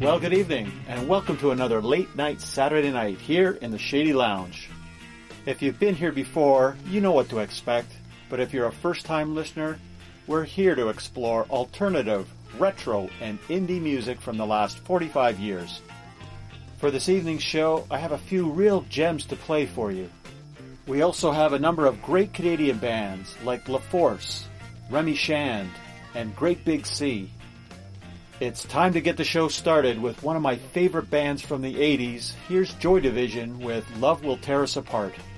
Well, good evening, and welcome to another late night Saturday night here in the Shady Lounge. If you've been here before, you know what to expect, but if you're a first-time listener, we're here to explore alternative, retro, and indie music from the last 45 years. For this evening's show, I have a few real gems to play for you. We also have a number of great Canadian bands like La Force, Remy Shand, and Great Big Sea. It's time to get the show started with one of my favorite bands from the 80s. Here's Joy Division with Love Will Tear Us Apart.